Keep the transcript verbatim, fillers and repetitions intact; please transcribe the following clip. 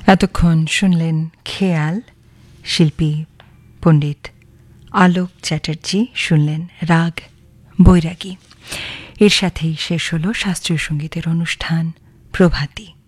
এতক্ষণ শুনলেন খেয়াল, শিল্পী পণ্ডিত আলোক চ্যাটার্জি, শুনলেন রাগ বৈরাগী। এর সাথেই শেষ হলো শাস্ত্রীয় সঙ্গীতের অনুষ্ঠান প্রভাতী।